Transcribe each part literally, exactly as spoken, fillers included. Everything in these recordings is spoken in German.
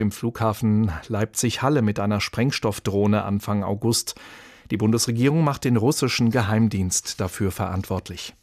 im Flughafen Leipzig-Halle mit einer Sprengstoffdrohne Anfang August. Die Bundesregierung macht den russischen Geheimdienst dafür verantwortlich.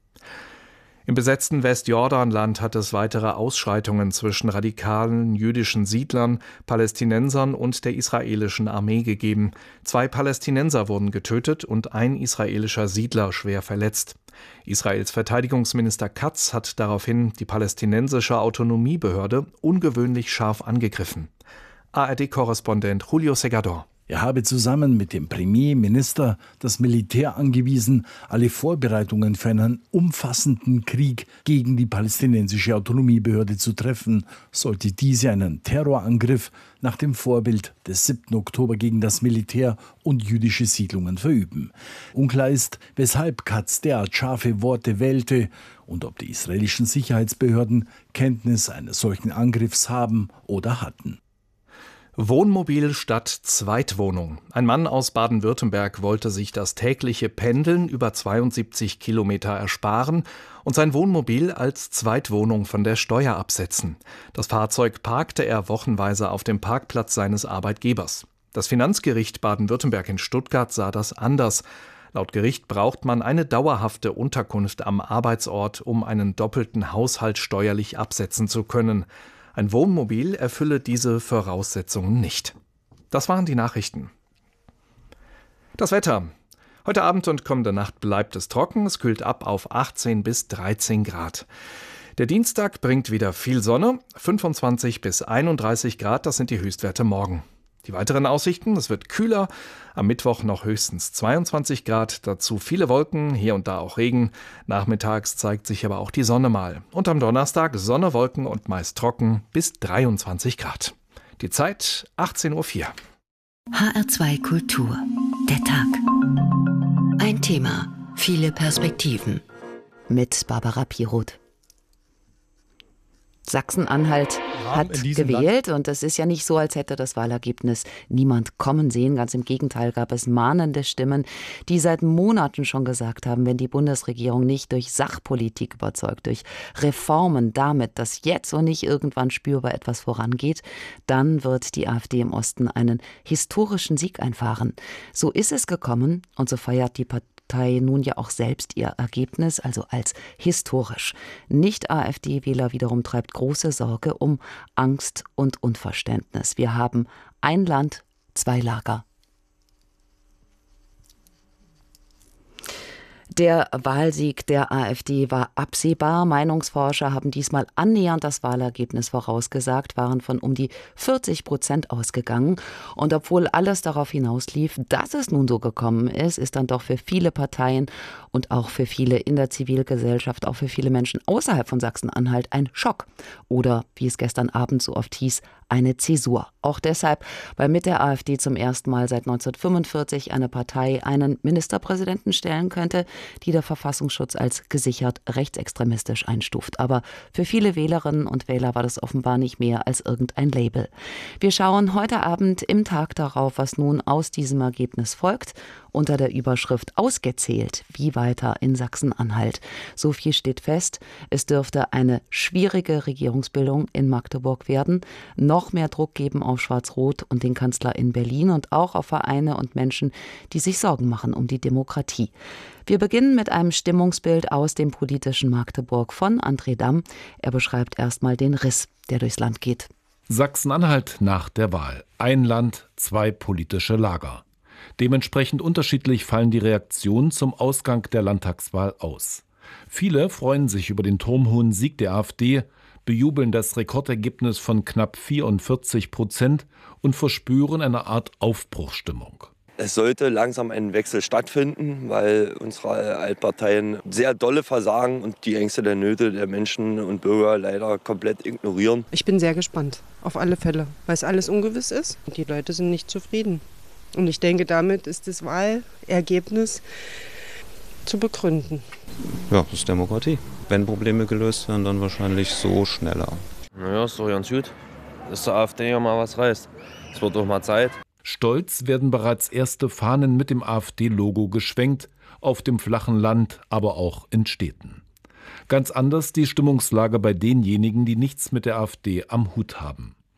Im besetzten Westjordanland hat es weitere Ausschreitungen zwischen radikalen jüdischen Siedlern, Palästinensern und der israelischen Armee gegeben. Zwei Palästinenser wurden getötet und ein israelischer Siedler schwer verletzt. Israels Verteidigungsminister Katz hat daraufhin die palästinensische Autonomiebehörde ungewöhnlich scharf angegriffen. A R D-Korrespondent Julio Segador. Er habe zusammen mit dem Premierminister das Militär angewiesen, alle Vorbereitungen für einen umfassenden Krieg gegen die palästinensische Autonomiebehörde zu treffen, sollte diese einen Terrorangriff nach dem Vorbild des siebten Oktober gegen das Militär und jüdische Siedlungen verüben. Unklar ist, weshalb Katz derart scharfe Worte wählte und ob die israelischen Sicherheitsbehörden Kenntnis eines solchen Angriffs haben oder hatten. Wohnmobil statt Zweitwohnung. Ein Mann aus Baden-Württemberg wollte sich das tägliche Pendeln über zweiundsiebzig Kilometer ersparen und sein Wohnmobil als Zweitwohnung von der Steuer absetzen. Das Fahrzeug parkte er wochenweise auf dem Parkplatz seines Arbeitgebers. Das Finanzgericht Baden-Württemberg in Stuttgart sah das anders. Laut Gericht braucht man eine dauerhafte Unterkunft am Arbeitsort, um einen doppelten Haushalt steuerlich absetzen zu können. Ein Wohnmobil erfülle diese Voraussetzungen nicht. Das waren die Nachrichten. Das Wetter. Heute Abend und kommende Nacht bleibt es trocken. Es kühlt ab auf achtzehn bis dreizehn Grad. Der Dienstag bringt wieder viel Sonne. fünfundzwanzig bis einunddreißig Grad, das sind die Höchstwerte morgen. Die weiteren Aussichten: Es wird kühler. Am Mittwoch noch höchstens zweiundzwanzig Grad. Dazu viele Wolken, hier und da auch Regen. Nachmittags zeigt sich aber auch die Sonne mal. Und am Donnerstag Sonne, Wolken und meist trocken bis dreiundzwanzig Grad. Die Zeit achtzehn Uhr vier. H R zwei Kultur. Der Tag. Ein Thema, viele Perspektiven. Mit Barbara Piroth. Sachsen-Anhalt hat gewählt und es ist ja nicht so, als hätte das Wahlergebnis niemand kommen sehen. Ganz im Gegenteil gab es mahnende Stimmen, die seit Monaten schon gesagt haben, wenn die Bundesregierung nicht durch Sachpolitik überzeugt, durch Reformen damit, dass jetzt und nicht irgendwann spürbar etwas vorangeht, dann wird die AfD im Osten einen historischen Sieg einfahren. So ist es gekommen und so feiert die Partei nun ja auch selbst ihr Ergebnis, also als historisch. Nicht-AfD-Wähler wiederum treibt große Sorge um Angst und Unverständnis. Wir haben ein Land, zwei Lager. Der Wahlsieg der AfD war absehbar. Meinungsforscher haben diesmal annähernd das Wahlergebnis vorausgesagt, waren von um die vierzig Prozent ausgegangen. Und obwohl alles darauf hinauslief, dass es nun so gekommen ist, ist dann doch für viele Parteien und auch für viele in der Zivilgesellschaft, auch für viele Menschen außerhalb von Sachsen-Anhalt ein Schock. Oder, wie es gestern Abend so oft hieß, eine Zäsur. Auch deshalb, weil mit der AfD zum ersten Mal seit neunzehnhundertfünfundvierzig eine Partei einen Ministerpräsidenten stellen könnte, die der Verfassungsschutz als gesichert rechtsextremistisch einstuft. Aber für viele Wählerinnen und Wähler war das offenbar nicht mehr als irgendein Label. Wir schauen heute Abend im Tag darauf, was nun aus diesem Ergebnis folgt, unter der Überschrift ausgezählt, wie weiter in Sachsen-Anhalt. So viel steht fest, es dürfte eine schwierige Regierungsbildung in Magdeburg werden, noch mehr Druck geben auf Schwarz-Rot und den Kanzler in Berlin und auch auf Vereine und Menschen, die sich Sorgen machen um die Demokratie. Wir beginnen mit einem Stimmungsbild aus dem politischen Magdeburg von André Damm. Er beschreibt erstmal den Riss, der durchs Land geht. Sachsen-Anhalt nach der Wahl. Ein Land, zwei politische Lager. Dementsprechend unterschiedlich fallen die Reaktionen zum Ausgang der Landtagswahl aus. Viele freuen sich über den turmhohen Sieg der AfD, bejubeln das Rekordergebnis von knapp vierundvierzig Prozent und verspüren eine Art Aufbruchsstimmung. Es sollte langsam ein Wechsel stattfinden, weil unsere Altparteien sehr dolle versagen und die Ängste der Nöte der Menschen und Bürger leider komplett ignorieren. Ich bin sehr gespannt, auf alle Fälle, weil es alles ungewiss ist. Die Leute sind nicht zufrieden. Und ich denke, damit ist das Wahlergebnis zu begründen. Ja, das ist Demokratie. Wenn Probleme gelöst werden, dann wahrscheinlich so schneller. Naja, ist doch ganz gut, dass der AfD ja mal was reißt. Es wird doch mal Zeit. Stolz werden bereits erste Fahnen mit dem AfD-Logo geschwenkt, auf dem flachen Land, aber auch in Städten. Ganz anders die Stimmungslage bei denjenigen, die nichts mit der AfD am Hut haben.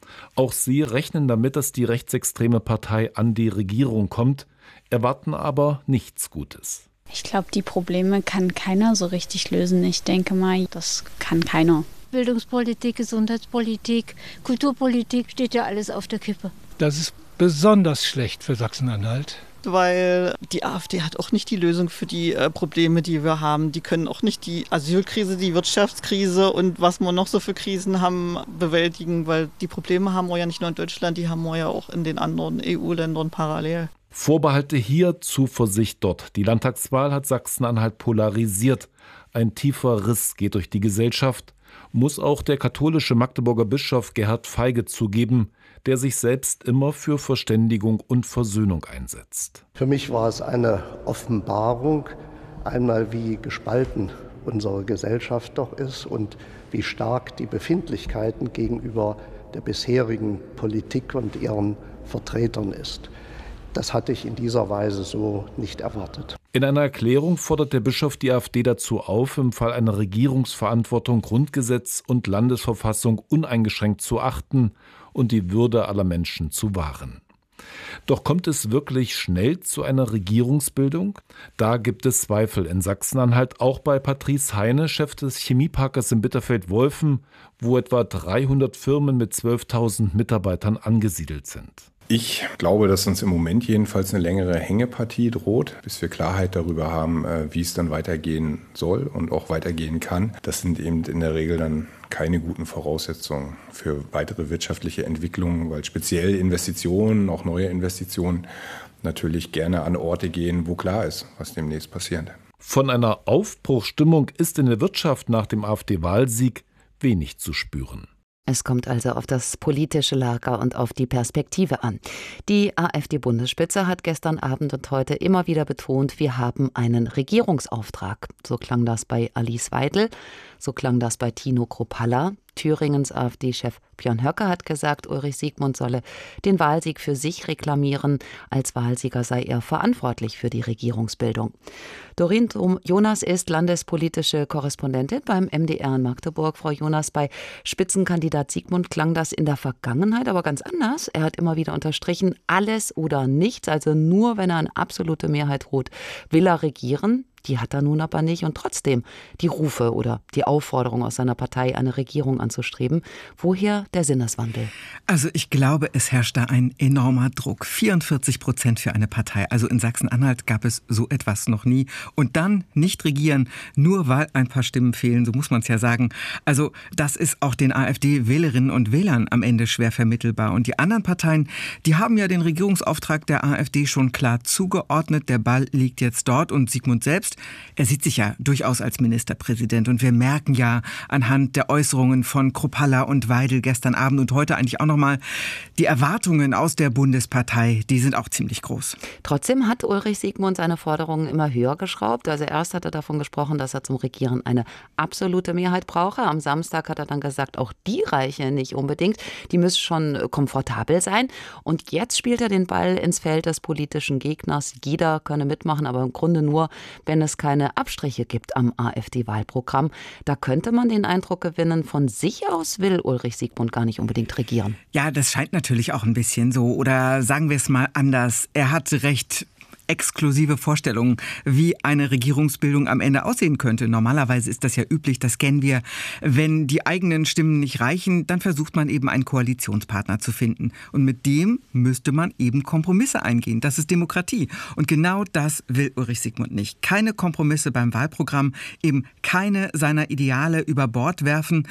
Auch sie rechnen damit, dass die rechtsextreme Partei an die Regierung kommt, erwarten aber nichts Gutes. Ich glaube, die Probleme kann keiner so richtig lösen. Ich denke mal, das kann keiner. Bildungspolitik, Gesundheitspolitik, Kulturpolitik, steht ja alles auf der Kippe. Das ist besonders schlecht für Sachsen-Anhalt. Weil die AfD hat auch nicht die Lösung für die äh, Probleme, die wir haben. Die können auch nicht die Asylkrise, die Wirtschaftskrise und was wir noch so für Krisen haben, bewältigen. Weil die Probleme haben wir ja nicht nur in Deutschland, die haben wir ja auch in den anderen E U-Ländern parallel. Vorbehalte hier, Zuversicht dort. Die Landtagswahl hat Sachsen-Anhalt polarisiert. Ein tiefer Riss geht durch die Gesellschaft. Muss auch der katholische Magdeburger Bischof Gerhard Feige zugeben, der sich selbst immer für Verständigung und Versöhnung einsetzt. Für mich war es eine Offenbarung, einmal wie gespalten unsere Gesellschaft doch ist und wie stark die Befindlichkeiten gegenüber der bisherigen Politik und ihren Vertretern ist. Das hatte ich in dieser Weise so nicht erwartet. In einer Erklärung fordert der Bischof die AfD dazu auf, im Fall einer Regierungsverantwortung Grundgesetz und Landesverfassung uneingeschränkt zu achten und die Würde aller Menschen zu wahren. Doch kommt es wirklich schnell zu einer Regierungsbildung? Da gibt es Zweifel in Sachsen-Anhalt, auch bei Patrice Heine, Chef des Chemieparkes in Bitterfeld-Wolfen, wo etwa dreihundert Firmen mit zwölftausend Mitarbeitern angesiedelt sind. Ich glaube, dass uns im Moment jedenfalls eine längere Hängepartie droht, bis wir Klarheit darüber haben, wie es dann weitergehen soll und auch weitergehen kann. Das sind eben in der Regel dann keine guten Voraussetzungen für weitere wirtschaftliche Entwicklungen, weil speziell Investitionen, auch neue Investitionen, natürlich gerne an Orte gehen, wo klar ist, was demnächst passiert. Von einer Aufbruchsstimmung ist in der Wirtschaft nach dem AfD-Wahlsieg wenig zu spüren. Es kommt also auf das politische Lager und auf die Perspektive an. Die AfD-Bundesspitze hat gestern Abend und heute immer wieder betont, wir haben einen Regierungsauftrag. So klang das bei Alice Weidel, so klang das bei Tino Kruppalla. Thüringens AfD-Chef Björn Höcke hat gesagt, Ulrich Siegmund solle den Wahlsieg für sich reklamieren. Als Wahlsieger sei er verantwortlich für die Regierungsbildung. Doreen Jonas ist landespolitische Korrespondentin beim M D R in Magdeburg. Frau Jonas, bei Spitzenkandidat Siegmund klang das in der Vergangenheit aber ganz anders. Er hat immer wieder unterstrichen, alles oder nichts, also nur wenn er eine absolute Mehrheit holt, will er regieren. Die hat er nun aber nicht und trotzdem die Rufe oder die Aufforderung aus seiner Partei, eine Regierung anzustreben. Woher der Sinneswandel? Also ich glaube, es herrscht da ein enormer Druck. vierundvierzig Prozent für eine Partei. Also in Sachsen-Anhalt gab es so etwas noch nie. Und dann nicht regieren, nur weil ein paar Stimmen fehlen, so muss man es ja sagen. Also das ist auch den AfD-Wählerinnen und Wählern am Ende schwer vermittelbar. Und die anderen Parteien, die haben ja den Regierungsauftrag der AfD schon klar zugeordnet. Der Ball liegt jetzt dort und Siegmund selbst, er sieht sich ja durchaus als Ministerpräsident und wir merken ja anhand der Äußerungen von Kruppalla und Weidel gestern Abend und heute eigentlich auch nochmal, die Erwartungen aus der Bundespartei, die sind auch ziemlich groß. Trotzdem hat Ulrich Siegmund seine Forderungen immer höher geschraubt. Also erst hat er davon gesprochen, dass er zum Regieren eine absolute Mehrheit brauche. Am Samstag hat er dann gesagt, auch die reiche nicht unbedingt. Die müsse schon komfortabel sein. Und jetzt spielt er den Ball ins Feld des politischen Gegners. Jeder könne mitmachen, aber im Grunde nur, wenn es keine Abstriche gibt am AfD-Wahlprogramm. Da könnte man den Eindruck gewinnen, von sich aus will Ulrich Siegmund gar nicht unbedingt regieren. Ja, das scheint natürlich auch ein bisschen so. Oder sagen wir es mal anders. Er hat recht exklusive Vorstellungen, wie eine Regierungsbildung am Ende aussehen könnte. Normalerweise ist das ja üblich, das kennen wir. Wenn die eigenen Stimmen nicht reichen, dann versucht man eben einen Koalitionspartner zu finden. Und mit dem müsste man eben Kompromisse eingehen. Das ist Demokratie. Und genau das will Ulrich Siegmund nicht. Keine Kompromisse beim Wahlprogramm, eben keine seiner Ideale über Bord werfen.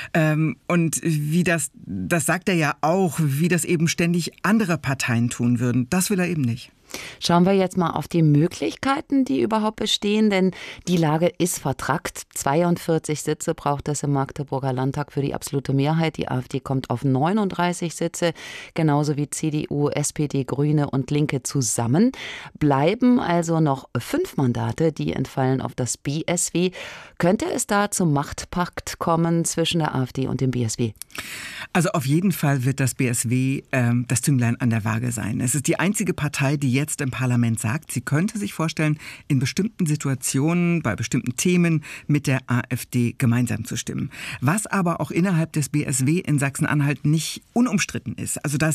Und wie das, das sagt er ja auch, wie das eben ständig andere Parteien tun würden. Das will er eben nicht. Schauen wir jetzt mal auf die Möglichkeiten, die überhaupt bestehen, denn die Lage ist vertrackt. zweiundvierzig Sitze braucht es im Magdeburger Landtag für die absolute Mehrheit. Die AfD kommt auf neununddreißig Sitze, genauso wie C D U, S P D, Grüne und Linke zusammen. Bleiben also noch fünf Mandate, die entfallen auf das B S W. Könnte es da zum Machtpakt kommen zwischen der AfD und dem B S W? Also auf jeden Fall wird das B S W äh, das Zünglein an der Waage sein. Es ist die einzige Partei, die jetzt im Parlament sagt, sie könnte sich vorstellen, in bestimmten Situationen, bei bestimmten Themen mit der AfD gemeinsam zu stimmen. Was aber auch innerhalb des B S W in Sachsen-Anhalt nicht unumstritten ist. Also da